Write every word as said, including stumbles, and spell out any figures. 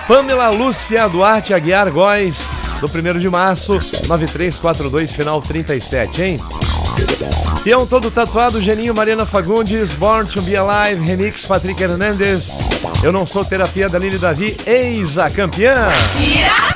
Pamela Lúcia Duarte Aguiar Góes, do primeiro de março, nove três quatro dois, final trinta e sete, hein? Peão todo tatuado, Geninho, Mariana Fagundes, Born to Be Alive, remix Patrick Hernandes, Eu Não Sou Terapia, da Aline Davi, ex a campeã. Tira!